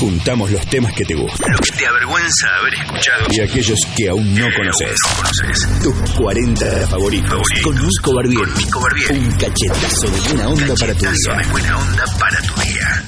Juntamos los temas que te gustan, lo que te avergüenza haber escuchado y aquellos que aún no conoces. Tus 40 favoritos. Con Nico Barbieri. Un cachetazo de buena onda para tu día.